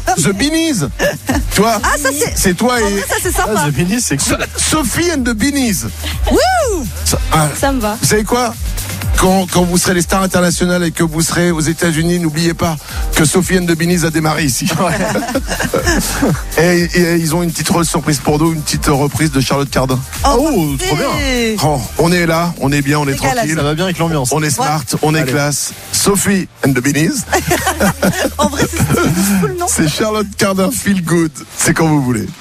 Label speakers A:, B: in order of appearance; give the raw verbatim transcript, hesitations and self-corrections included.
A: The Beanies. Tu vois?
B: Ah, ça c'est.
A: C'est toi
B: En
A: et.
B: vrai, ça c'est sympa.
C: Ah, The Beanies, c'est cool.
A: So- Sophie and the Beanies.
B: Wouh.
A: Ça, ah,
D: Ça me va.
A: vous savez quoi? Quand, quand vous serez les stars internationales et que vous serez aux États-Unis, n'oubliez pas que Sophie and the Beanies a démarré ici. et, et ils ont une petite surprise pour nous, une petite reprise de Charlotte Cardin.
C: Oh, trop bien.
A: Oh, on est là, on est bien, on est
B: Régalade.
A: tranquille.
C: Ça va bien avec l'ambiance.
A: On est smart, on est
C: Allez.
A: classe. Sophie and the Beanies.
B: En vrai, c'est c'est cool, non?
A: C'est Charlotte Cardin Feel Good. C'est quand vous voulez.